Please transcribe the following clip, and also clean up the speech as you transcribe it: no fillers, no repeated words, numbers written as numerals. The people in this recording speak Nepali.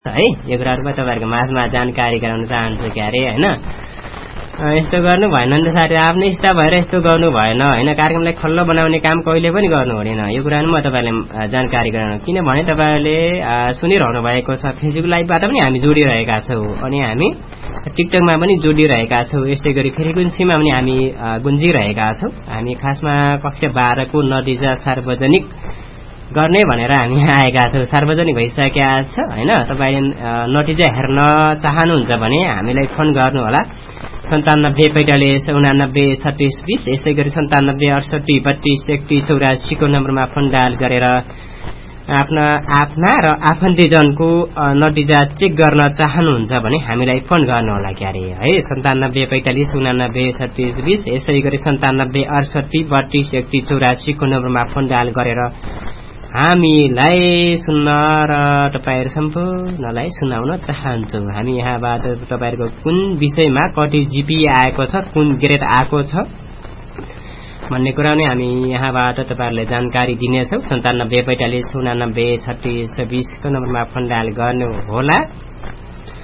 है यो कुराहरुमा तपाईहरुको माझमा जानकारी गराउन चाहन्छु क्यारे हैन यस्तो गर्नु भएन नि त साथी आफ्नै स्टाफ भएर यस्तो गर्नु भएन हैन कार्यक्रमलाई खल्लो बनाउने काम कहिले पनि गर्नु हुँदैन यो कुरामा म तपाईहरुलाई जानकारी गराउन किनभने तपाईहरुले सुनिरहनु भएको छ फेसबुक लाइभबाट पनि हामी जोडिरहेका छौं अनि हामी टिकटकमा पनि जोडिरहेका छौं यसै गरी फ्रिक्वेन्सीमा पनि हामी गुन्जिरहेका छौं हामी खासमा कक्षा 12 को नतिजा सार्वजनिक गर्ने भनेर हामी आएका छौं सार्वजनिक भइसकेका छ हैन तपाईले नतिजा हेर्न चाहनुहुन्छ भने हामीलाई फोन गर्नु होला 9745893620 यसै गरी 9768323184 को नम्बरमा फोन डायल गरेर आफ्ना र आफन्तीजनको नतिजा चेक गर्न चाहनुहुन्छ भने हामीलाई फोन गर्नु होला क्यारे है 9745893620 यसै गरी 9768323184 को नम्बरमा फोन डायल गरेर हामीलाई सुन्न र तपाईहरु सम्पूर्णलाई सुनाउन चाहन्छु हामी यहाँबाट तपाईहरुको कुन विषयमा कति जीपी आएको छ कुन ग्रेड आएको छ भन्ने कुरा नै हामी यहाँबाट तपाईहरुलाई जानकारी दिनेछौं 9745893620 को नम्बरमा फोन डायल गर्नु होला